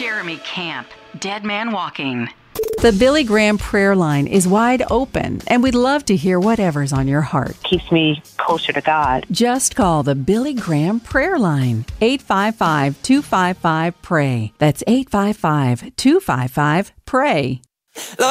Jeremy Camp, Dead Man Walking. The Billy Graham prayer line is wide open, and we'd love to hear whatever's on your heart. Keeps me closer to God. Just call the Billy Graham prayer line, 855-255-PRAY. That's 855-255-PRAY.